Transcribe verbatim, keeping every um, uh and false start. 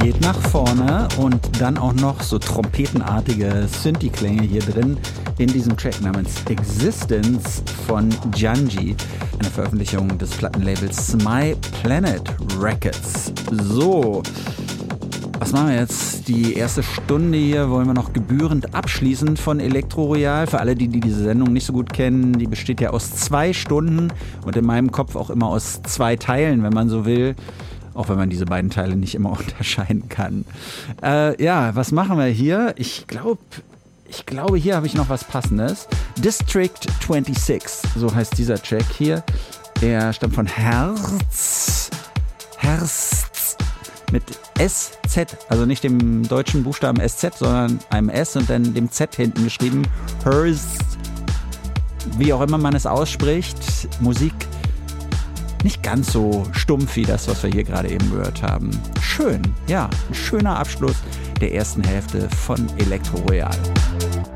geht nach vorne und dann auch noch so trompetenartige Synthi-Klänge hier drin in diesem Track namens Existence von Djanji, eine Veröffentlichung des Plattenlabels My Planet Records. So, was machen wir jetzt? Die erste Stunde hier wollen wir noch gebührend abschließen von Elektro Royal. Für alle, die, die diese Sendung nicht so gut kennen, die besteht ja aus zwei Stunden und in meinem Kopf auch immer aus zwei Teilen, wenn man so will. Auch wenn man diese beiden Teile nicht immer unterscheiden kann. Äh, ja, was machen wir hier? Ich glaube, ich glaube, hier habe ich noch was Passendes. District sechsundzwanzig, so heißt dieser Track hier. Er stammt von Herz. Herz. Mit S Z, also nicht dem deutschen Buchstaben S Z, sondern einem S und dann dem Z hinten geschrieben. Herz. Wie auch immer man es ausspricht. Musik nicht ganz so stumpf wie das, was wir hier gerade eben gehört haben. Schön, ja, ein schöner Abschluss der ersten Hälfte von Elektro Royal.